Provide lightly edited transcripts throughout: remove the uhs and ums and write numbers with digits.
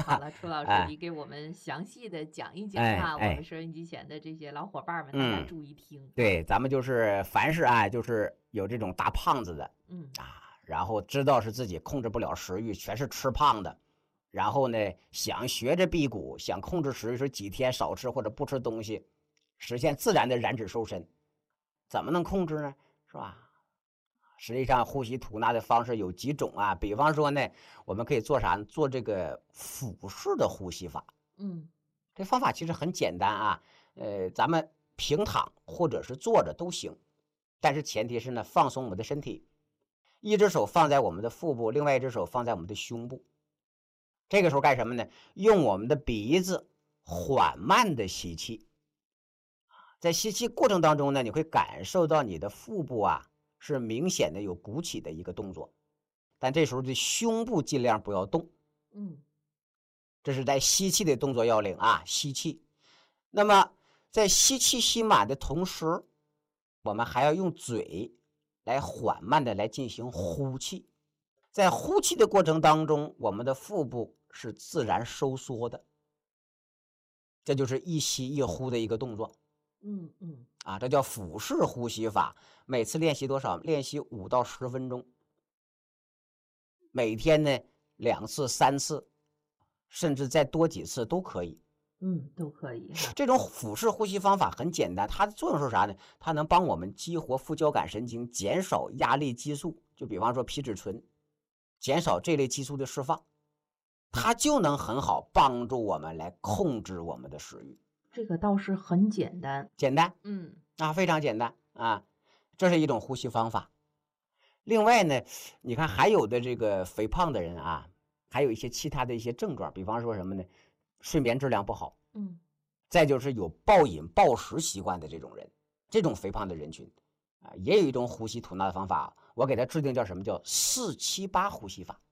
好了，楚老师，你给我们详细的讲一讲啊，我们收音机前的这些老伙伴们，大家注意听。 对，咱们就是凡是就是有这种大胖子的，然后知道是自己控制不了食欲，全是吃胖的，然后呢想学着辟谷，想控制食欲，说几天少吃或者不吃东西，实现自然的燃脂瘦身，怎么能控制呢？是吧？实际上呼吸吐纳的方式有几种啊，比方说呢，我们可以做啥？做这个腹式的呼吸法。这方法其实很简单啊，咱们平躺或者是坐着都行，但是前提是呢，放松我们的身体，一只手放在我们的腹部，另外一只手放在我们的胸部。这个时候干什么呢？用我们的鼻子缓慢的吸气，在吸气过程当中呢，你会感受到你的腹部啊是明显的有鼓起的一个动作，但这时候的胸部尽量不要动。这是在吸气的动作要领啊，吸气。那么在吸气吸满的同时，我们还要用嘴来缓慢的来进行呼气。在呼气的过程当中，我们的腹部是自然收缩的，这就是一吸一呼的一个动作。这叫腹式呼吸法。每次练习多少？练习5到10分钟，每天呢2次、3次，甚至再多几次都可以。 都可以。 这种腹式呼吸方法很简单，它的作用是啥呢？它能帮我们激活副交感神经，减少压力激素，就比方说皮质醇，减少这类激素的释放，它就能很好帮助我们来控制我们的食欲。 这个倒是很简单， 非常简单啊，这是一种呼吸方法。另外呢，你看还有的这个肥胖的人啊，还有一些其他的一些症状，比方说什么呢？睡眠质量不好，再就是有暴饮暴食习惯的这种人，这种肥胖的人群啊，也有一种呼吸吐纳的方法，我给他制定叫什么？叫4-7-8呼吸法。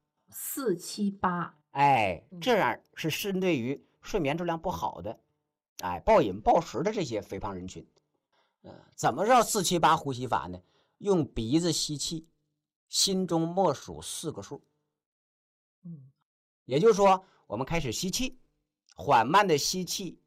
4-7-8， 这样是针对于睡眠质量不好的，暴饮暴食的这些肥胖人群。怎么叫4-7-8呼吸法呢？用鼻子吸气，心中默数4个数。也就是说，我们开始吸气，缓慢的吸气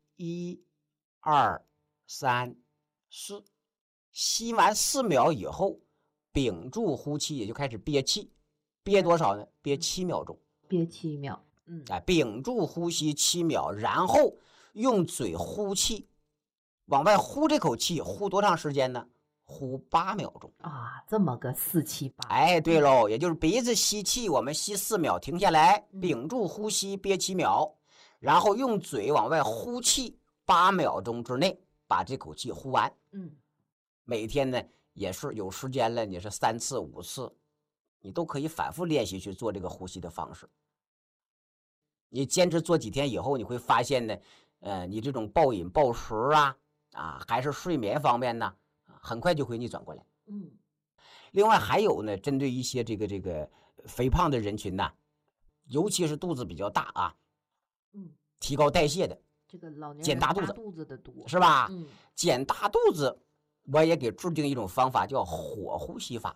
，1、2、3、4，吸完4秒以后，屏住呼气，也就开始憋气，憋多少呢？憋7秒钟， 憋7秒。 屏住呼吸7秒，然后用嘴呼气，往外呼这口气，呼多长时间呢？呼8秒钟啊，这么个4-7-8。 对喽，也就是鼻子吸气，我们吸4秒，停下来，屏住呼吸，憋7秒，然后用嘴往外呼气8秒钟之内把这口气呼完。每天呢也是有时间了，你是3次、5次，你都可以反复练习去做这个呼吸的方式。你坚持做几天以后，你会发现呢，你这种暴饮暴食还是睡眠方面呢，很快就会逆转过来。另外还有呢，针对一些这个肥胖的人群呢，尤其是肚子比较大啊，提高代谢的， 这个老年人减大肚子的多， 是吧？减大肚子，我也给制定一种方法，叫火呼吸法。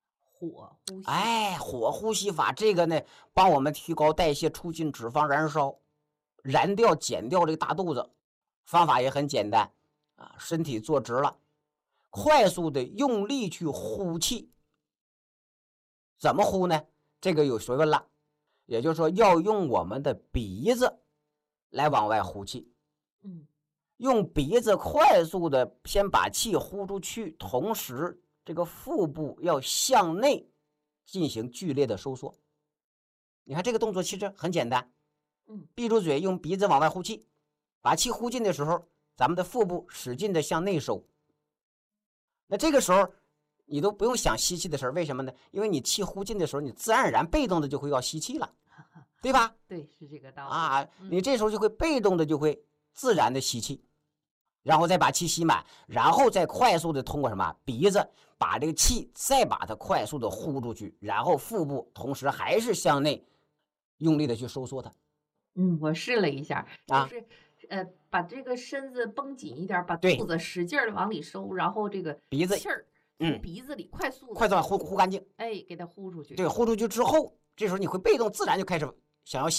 火呼吸法这个呢，帮我们提高代谢，促进脂肪燃烧，减掉这个大肚子。方法也很简单身体坐直了，快速的用力去呼气。怎么呼呢？这个有学问了，也就是说要用我们的鼻子来往外呼气。用鼻子快速的先把气呼出去，同时这个腹部要向内进行剧烈的收缩。你看这个动作其实很简单，闭住嘴，用鼻子往外呼气，把气呼进的时候，咱们的腹部使劲的向内收。那这个时候你都不用想吸气的事儿，为什么呢？因为你气呼进的时候，你自然而然被动的就会要吸气了，对吧？ 对，是这个道理你这时候就会被动的就会自然的吸气，然后再把气吸满，然后再快速的通过什么鼻子把这个气再把它快速的呼出去，然后腹部同时还是向内用力的去收缩它。 我试了一下，就是把这个身子绷紧一点，把肚子使劲的往里收，然后这个鼻子气儿从鼻子里快速呼干净， 给它呼出去。 对，呼出去之后，这时候你会被动自然就开始想要吸气了。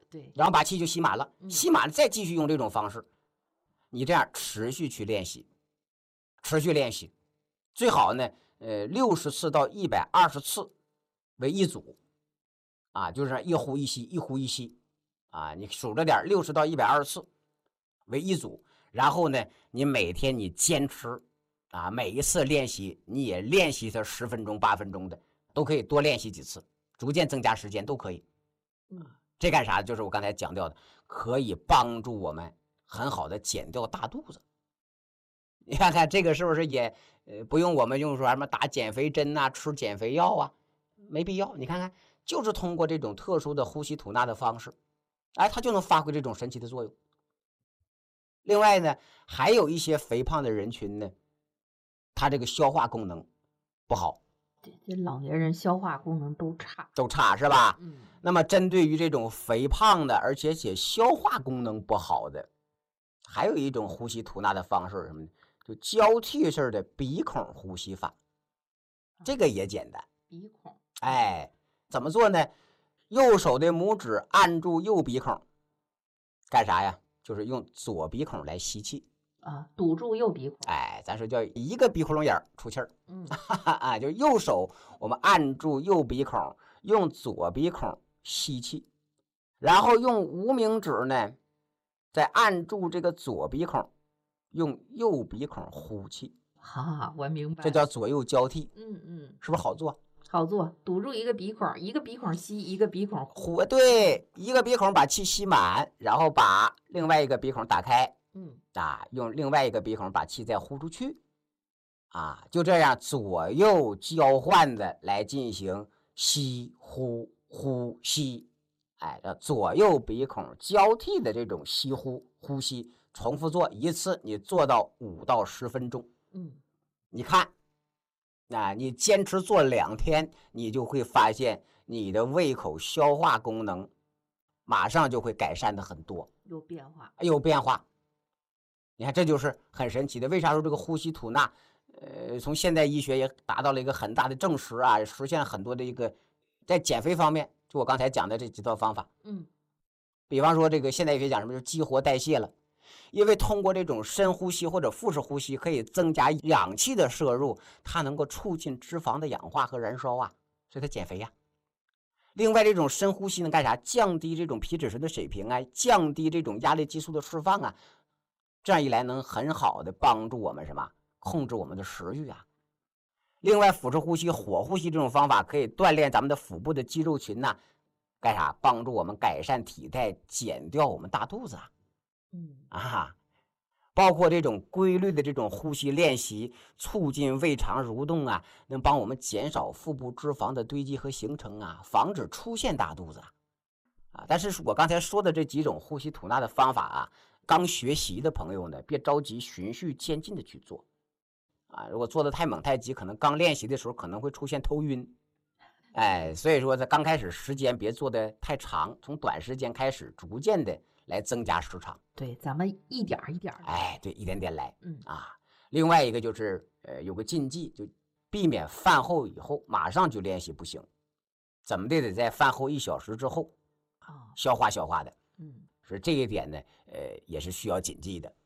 对， 然后把气就吸满了，吸满了再继续用这种方式，你这样持续去练习，持续练习，最好呢，60次到120次为一组，啊，就是一呼一吸，一呼一吸，啊，你数着点，60到120次为一组，然后呢，你每天你坚持，啊，每一次练习你也练习它10分钟、8分钟的，都可以多练习几次，逐渐增加时间都可以。这干啥？就是我刚才讲到的，可以帮助我们很好的减掉大肚子。你看看这个是不是也不用我们用说什么打减肥针啊、吃减肥药啊，没必要。你看看，就是通过这种特殊的呼吸吐纳的方式，哎，它就能发挥这种神奇的作用。另外呢，还有一些肥胖的人群呢，他这个消化功能不好。 这老年人消化功能都差是吧？那么针对于这种肥胖的，而且消化功能不好的，还有一种呼吸吐纳的方式，什么呢？就交替式的鼻孔呼吸法，这个也简单。 鼻孔， 哎，怎么做呢？右手的拇指按住右鼻孔，干啥呀？就是用左鼻孔来吸气。 啊，堵住右鼻孔， 哎，咱说叫一个鼻孔窿眼出气儿，啊，就右手我们按住右鼻孔，用左鼻孔吸气，然后用无名指呢，再按住这个左鼻孔，用右鼻孔呼气。 哈，我明白， 这叫左右交替。是不是好做？ 好做，堵住一个鼻孔，一个鼻孔吸，一个鼻孔呼。对，一个鼻孔把气吸满，然后把另外一个鼻孔打开。用另外一个鼻孔把气再呼出去，啊，就这样左右交换的来进行吸呼呼吸，哎，左右鼻孔交替的这种吸呼吸，重复做一次，你做到5到10分钟。你看，你坚持做2天，你就会发现你的胃口消化功能马上就会改善的很多， 有变化， 有变化。你看，这就是很神奇的。为啥说这个呼吸吐纳，从现代医学也达到了一个很大的证实啊，实现很多的一个在减肥方面，就我刚才讲的这几套方法。比方说这个现代医学讲什么，就是激活代谢了，因为通过这种深呼吸或者腹式呼吸，可以增加氧气的摄入，它能够促进脂肪的氧化和燃烧啊，所以它减肥呀。另外，这种深呼吸能干啥？降低这种皮质醇的水平啊，降低这种压力激素的释放啊。这样一来，能很好的帮助我们什么？控制我们的食欲啊。另外，腹式呼吸、火呼吸这种方法可以锻炼咱们的腹部的肌肉群呐，干啥？帮助我们改善体态，减掉我们大肚子啊。包括这种规律的这种呼吸练习，促进胃肠蠕动啊，能帮我们减少腹部脂肪的堆积和形成啊，防止出现大肚子啊。但是我刚才说的这几种呼吸吐纳的方法啊，刚学习的朋友呢，别着急，循序渐进的去做啊。如果做的太猛太急，可能刚练习的时候可能会出现头晕，哎，所以说在刚开始时间别做的太长，从短时间开始，逐渐的来增加时长。 对，咱们一点一点， 哎，对，一点点来。另外一个就是有个禁忌，就避免饭后以后马上就练习不行，怎么的得在饭后1小时之后消化的。是这一点呢，也是需要谨记的。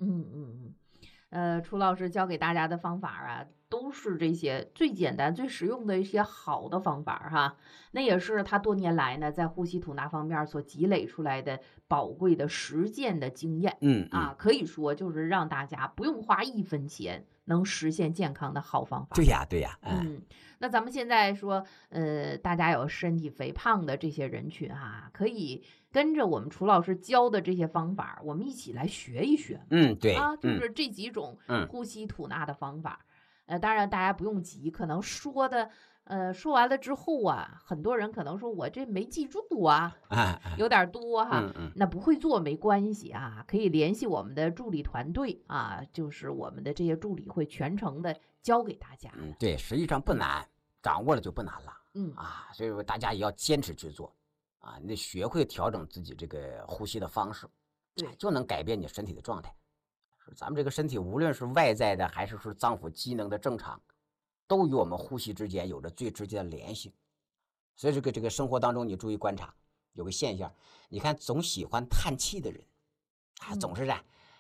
楚老师教给大家的方法啊，都是这些最简单、最实用的一些好的方法哈。那也是他多年来呢，在呼吸吐纳方面所积累出来的宝贵的实践的经验。可以说就是让大家不用花1分钱，能实现健康的好方法。 对呀。 那咱们现在说，大家有身体肥胖的这些人群可以跟着我们楚老师教的这些方法，我们一起来学一学。 对就是这几种呼吸吐纳的方法。当然大家不用急，可能说完了之后很多人可能说我这没记住有点多那不会做没关系可以联系我们的助理团队就是我们的这些助理会全程的教给大家。 对，实际上不难，掌握了就不难了。所以说大家也要坚持去做你得学会调整自己这个呼吸的方式， 对， 就能改变你身体的状态。咱们这个身体无论是外在的还是说脏腑机能的正常，都与我们呼吸之间有着最直接的联系。所以这个生活当中你注意观察有个现象，你看总喜欢叹气的人啊，总是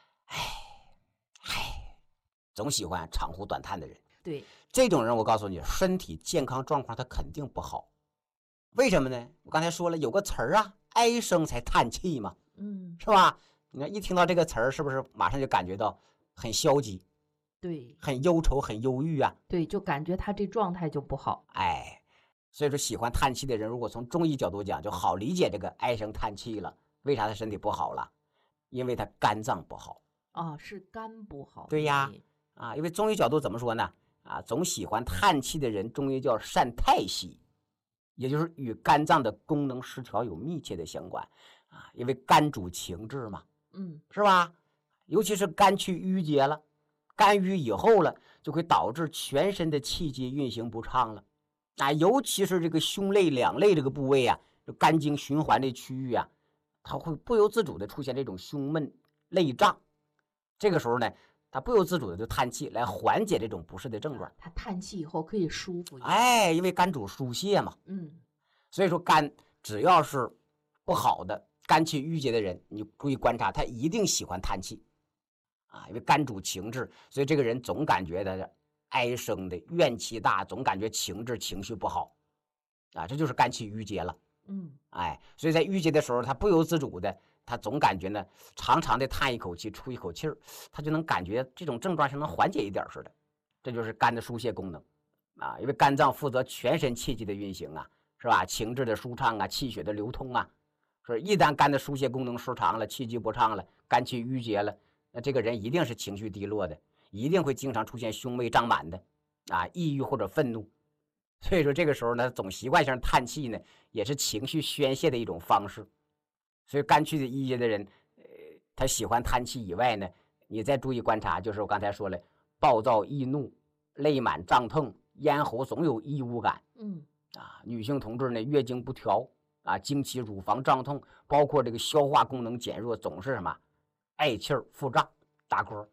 总喜欢长呼短叹的人。 对， 这种人我告诉你，身体健康状况他肯定不好。为什么呢？我刚才说了有个词儿啊，唉声才叹气嘛，是吧？你看一听到这个词儿，是不是马上就感觉到很消极？ 对， 很忧愁，很忧郁啊。 对，就感觉他这状态就不好。 所以说喜欢叹气的人，如果从中医角度讲，就好理解这个唉声叹气了。为啥他身体不好了？因为他肝脏不好。 是肝不好。 对呀，因为中医角度怎么说呢？总喜欢叹气的人，中医叫善太息，也就是与肝脏的功能失调有密切的相关因为肝主情志嘛，是吧？尤其是肝气郁结了，肝郁以后了，就会导致全身的气机运行不畅了尤其是这个胸肋两肋这个部位肝经循环的区域它会不由自主的出现这种胸闷肋胀。这个时候呢，他不由自主的就叹气来缓解这种不适的症状。 他叹气以后可以舒服一点。因为肝主疏泄嘛。所以说肝只要是不好的肝气郁结的人，你注意观察，他一定喜欢叹气因为肝主情志，所以这个人总感觉他唉声的，怨气大，总感觉情绪不好这就是肝气郁结了。所以在郁结的时候，他不由自主的，他总感觉呢，长长的叹一口气，出一口气儿，他就能感觉这种症状像能缓解一点似的。这就是肝的疏泄功能因为肝脏负责全身气机的运行是吧？情志的舒畅气血的流通所以一旦肝的疏泄功能失常了，气机不畅了，肝气郁结了，那这个人一定是情绪低落的，一定会经常出现胸闷胀满的抑郁或者愤怒。所以说这个时候呢，总习惯性叹气呢，也是情绪宣泄的一种方式。所以肝气的郁结的人他喜欢叹气以外呢，你再注意观察，就是我刚才说了，暴躁易怒，肋满胀痛，咽喉总有异物感。女性同志呢，月经不调经期乳房胀痛，包括这个消化功能减弱，总是什么嗳气儿、腹胀、打嗝。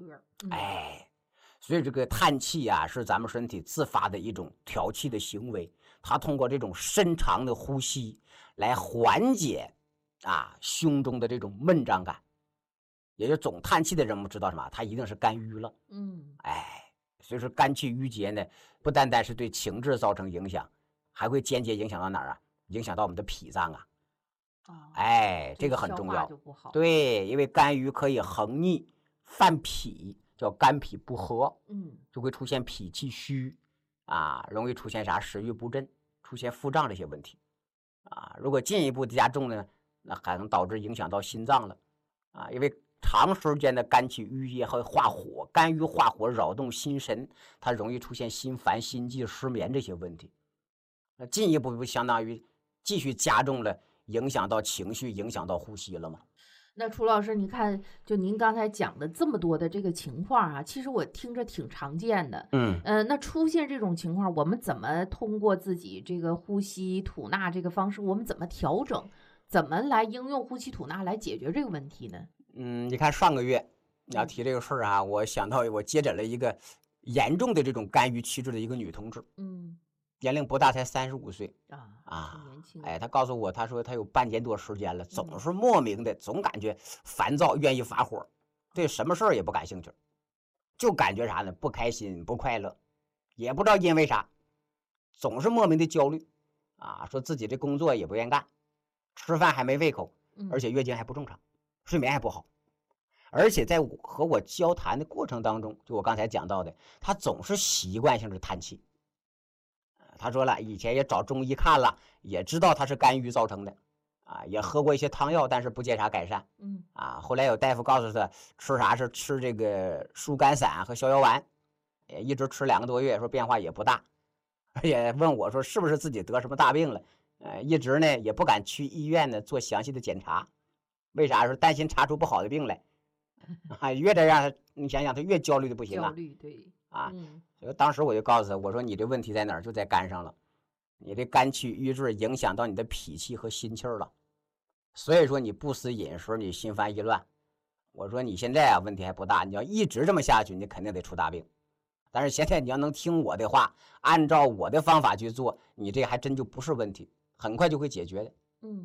所以这个叹气是咱们身体自发的一种调气的行为，它通过这种深长的呼吸来缓解胸中的这种闷胀感。也就总叹气的人，我们知道什么？他一定是肝郁了。所以说肝气郁结呢，不单单是对情志造成影响，还会间接影响到哪儿影响到我们的脾脏这个很重要。对，因为肝郁可以横逆犯脾，叫肝脾不和，就会出现脾气虚容易出现啥食欲不振，出现腹胀这些问题如果进一步加重呢，那还能导致影响到心脏了因为长时间的肝气郁结会化火，肝郁化火扰动心神，它容易出现心烦、心悸、失眠这些问题。那进一步不相当于继续加重了，影响到情绪，影响到呼吸了吗？ 那楚老师，你看，就您刚才讲的这么多的这个情况其实我听着挺常见的。那出现这种情况，我们怎么通过自己这个呼吸吐纳这个方式，我们怎么调整，怎么来应用呼吸吐纳来解决这个问题呢？ 你看上个月你要提这个事儿我想到我接诊了一个严重的这种肝郁气滞的一个女同志，年龄不大，才35岁年轻。 她告诉我，她说她有半年多时间了，总是莫名的，总感觉烦躁，愿意发火，对什么事儿也不感兴趣，就感觉啥呢？不开心，不快乐，也不知道因为啥，总是莫名的焦虑说自己这工作也不愿干，吃饭还没胃口，而且月经还不正常，睡眠还不好，而且在和我交谈的过程当中，就我刚才讲到的，她总是习惯性的叹气。他说了，以前也找中医看了，也知道他是肝郁造成的也喝过一些汤药，但是不见啥改善。后来有大夫告诉他吃啥是吃这个疏肝散和逍遥丸，也一直吃2个多月，说变化也不大，也问我说是不是自己得什么大病了，一直呢也不敢去医院呢做详细的检查，为啥？说担心查出不好的病来越这样，你想想他越焦虑的不行焦虑，对所以当时我就告诉他，我说你这问题在哪儿？就在肝上了，你这肝气郁滞影响到你的脾气和心气了，所以说你不思饮食，你心烦意乱。我说你现在问题还不大，你要一直这么下去，你肯定得出大病。但是现在你要能听我的话，按照我的方法去做，你这还真就不是问题，很快就会解决的。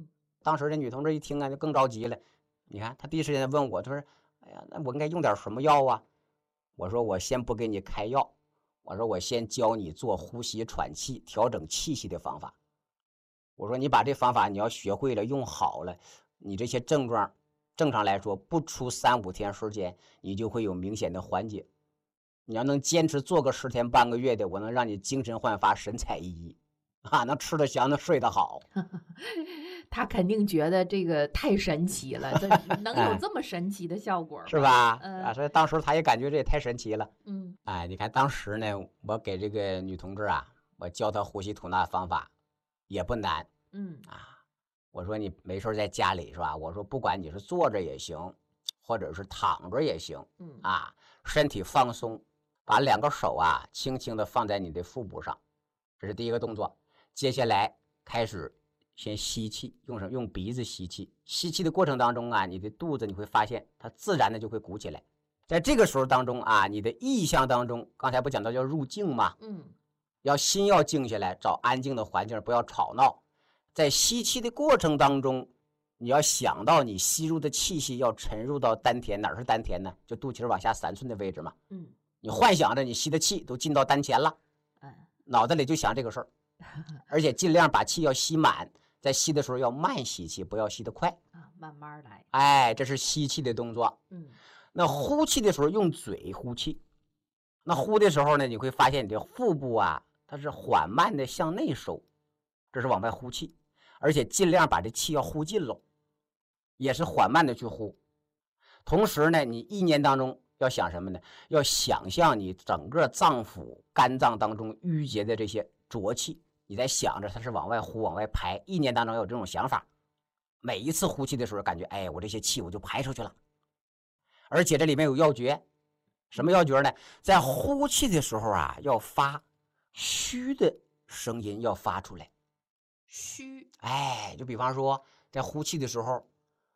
当时这女同志一听啊，就更着急了。你看，她第一时间问我，她说：“哎呀，那我应该用点什么药啊？”我说：“我先不给你开药，我说我先教你做呼吸喘气、调整气息的方法。我说你把这方法你要学会了，用好了，你这些症状正常来说不出3、5天时间，你就会有明显的缓解。你要能坚持做个10天半个月的，我能让你精神焕发、神采奕奕啊，能吃得香，能睡得好。” 他肯定觉得这个太神奇了，能有这么神奇的效果， 是吧？所以当时他也感觉这也太神奇了。你看当时呢，我给这个女同志啊，我教她呼吸吐纳方法也不难。我说你没事在家里是吧？我说不管你是坐着也行，或者是躺着也行，身体放松，把2个手啊轻轻的放在你的腹部上，这是第一个动作。接下来开始先吸气，用鼻子吸气。吸气的过程当中啊，你的肚子你会发现它自然的就会鼓起来。在这个时候当中啊，你的意象当中，刚才不讲到叫入静吗？心要静下来，找安静的环境，不要吵闹。在吸气的过程当中，你要想到你吸入的气息要沉入到丹田，哪是丹田呢？就肚脐往下3寸的位置嘛。你幻想着你吸的气都进到丹田了，脑袋里就想这个事儿，而且尽量把气要吸满。在吸的时候要慢吸气，不要吸得快慢慢来。 这是吸气的动作。那呼气的时候用嘴呼气。那呼的时候呢，你会发现你的腹部啊，它是缓慢的向内收，这是往外呼气，而且尽量把这气要呼尽喽，也是缓慢的去呼。同时呢，你意念当中要想什么呢？要想象你整个脏腑、肝脏当中淤结的这些浊气。你在想着它是往外呼往外排，意念当中有这种想法，每一次呼气的时候感觉我这些气我就排出去了。而且这里面有要诀，什么要诀呢？在呼气的时候啊，要发虚的声音要发出来。 虚就比方说在呼气的时候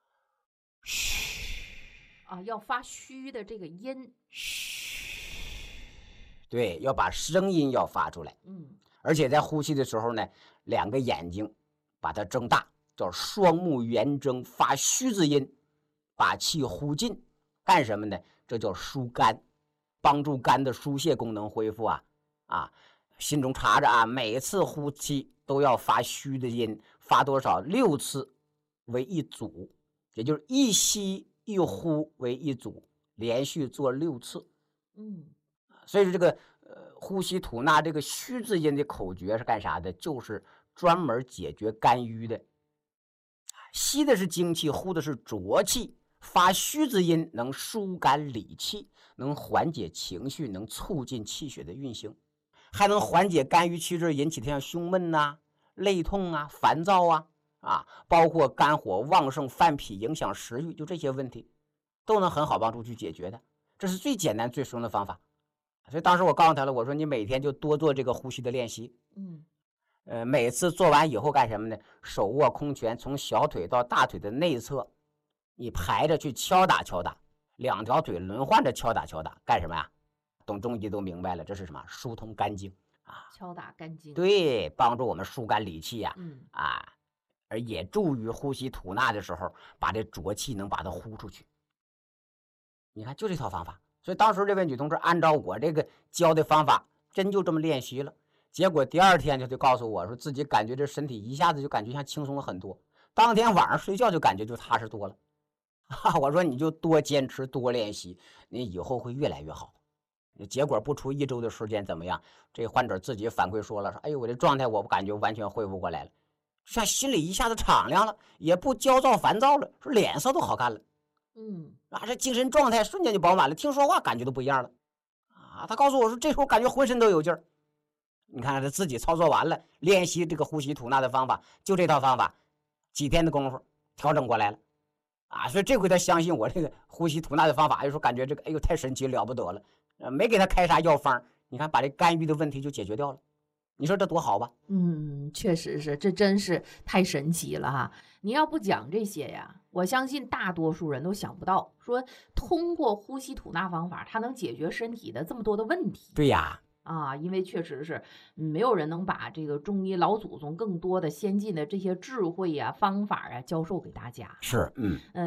嘘要发虚的这个音， 嘘，对，要把声音要发出来。而且在呼气的时候呢，2个眼睛把它睁大，叫双目圆睁，发虚之音，把气呼尽。干什么呢？这叫疏肝，帮助肝的疏泄功能恢复心中查着每次呼气都要发虚的音，发多少？6次为一组，也就是一吸一呼为一组，连续做6次。所以说这个呼吸吐纳这个虚字音的口诀是干啥的？就是专门解决肝郁的。吸的是精气，呼的是浊气，发虚字音能疏肝理气，能缓解情绪，能促进气血的运行，还能缓解肝郁气滞引起的像胸闷累痛烦躁包括肝火旺盛犯脾影响食欲，就这些问题都能很好帮助去解决的。这是最简单最实用的方法。所以当时我告诉他了，我说你每天就多做这个呼吸的练习。每次做完以后干什么呢？手握空拳，从小腿到大腿的内侧，你排着去敲打敲打，2条腿轮换着敲打敲打，干什么呀？懂中医都明白了，这是什么？疏通肝经敲打肝经， 对，帮助我们疏肝理气而也助于呼吸吐纳的时候，把这浊气能把它呼出去。你看，就这套方法。所以当时这位女同志按照我这个教的方法，真就这么练习了。结果第2天就告诉我说，自己感觉这身体一下子就感觉像轻松了很多。当天晚上睡觉就感觉就踏实多了。我说你就多坚持多练习，你以后会越来越好。结果不出1周的时间怎么样？这患者自己反馈说了，说哎呦，我这状态我感觉完全恢复过来了，像心里一下子敞亮了，也不焦躁烦躁了，说脸色都好看了。这精神状态瞬间就饱满了，听说话感觉都不一样了他告诉我说，这时候感觉浑身都有劲儿。你看他自己操作完了，练习这个呼吸吐纳的方法，就这套方法，几天的功夫调整过来了所以这回他相信我这个呼吸吐纳的方法，有时候感觉这个哎呦太神奇了不得了，没给他开啥药方，你看把这肝郁的问题就解决掉了。你说这多好吧？ 确实是，这真是太神奇了哈！你要不讲这些呀，我相信大多数人都想不到，说通过呼吸吐纳方法，它能解决身体的这么多的问题。 对呀， 啊，因为确实是没有人能把这个中医老祖宗更多的先进的这些智慧呀、方法啊教授给大家。 是，